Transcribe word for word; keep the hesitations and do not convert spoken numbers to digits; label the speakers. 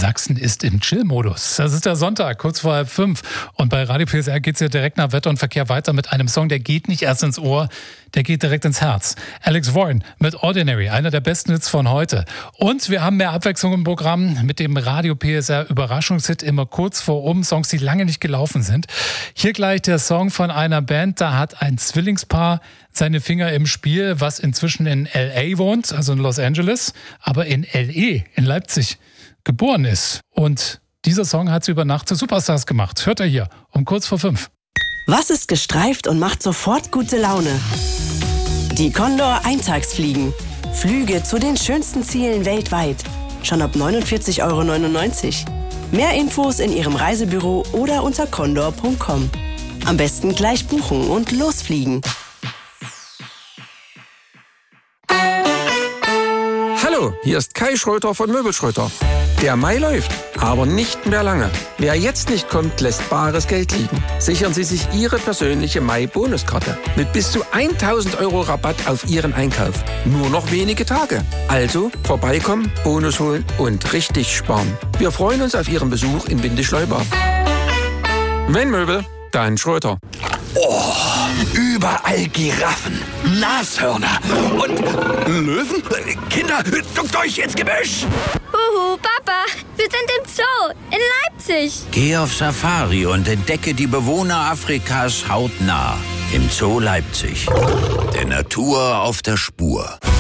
Speaker 1: Sachsen ist im Chill-Modus. Das ist der Sonntag, kurz vor halb fünf. Und bei Radio P S R geht es ja direkt nach Wetter und Verkehr weiter mit einem Song, der geht nicht erst ins Ohr, der geht direkt ins Herz. Alex Warren mit Ordinary, einer der besten Hits von heute. Und wir haben mehr Abwechslung im Programm mit dem Radio P S R Überraschungshit immer kurz vor um, Songs, die lange nicht gelaufen sind. Hier gleich der Song von einer Band, da hat ein Zwillingspaar seine Finger im Spiel, was inzwischen in L A wohnt, also in Los Angeles, aber in L E, in Leipzig, geboren ist. Und dieser Song hat sie über Nacht zu Superstars gemacht. Hört er hier um kurz vor fünf.
Speaker 2: Was ist gestreift und macht sofort gute Laune? Die Condor Eintagsfliegen. Flüge zu den schönsten Zielen weltweit. Schon ab neunundvierzig Euro neunundneunzig. Mehr Infos in Ihrem Reisebüro oder unter condor punkt com. Am besten gleich buchen und losfliegen.
Speaker 3: Hallo, hier ist Kai Schröter von Möbelschröter. Der Mai läuft, aber nicht mehr lange. Wer jetzt nicht kommt, lässt bares Geld liegen. Sichern Sie sich Ihre persönliche Mai-Bonuskarte mit bis zu tausend Euro Rabatt auf Ihren Einkauf. Nur noch wenige Tage. Also vorbeikommen, Bonus holen und richtig sparen. Wir freuen uns auf Ihren Besuch in Windischleuba. Wenn Möbel, dann Schröter.
Speaker 4: Oh, überall Giraffen, Nashörner und Löwen. Kinder, duckt euch ins Gebüsch!
Speaker 5: Huhu, Papa, wir sind im Zoo in Leipzig.
Speaker 6: Geh auf Safari und entdecke die Bewohner Afrikas hautnah im Zoo Leipzig. Der Natur auf der Spur.